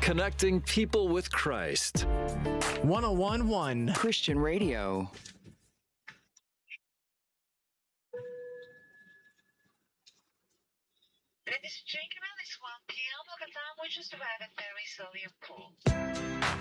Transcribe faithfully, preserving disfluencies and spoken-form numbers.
Connecting people with Christ. one oh one point one Christian Radio. Ladies and gentlemen, it's one p m Local time. We just arrived at Paris Odeon Pool.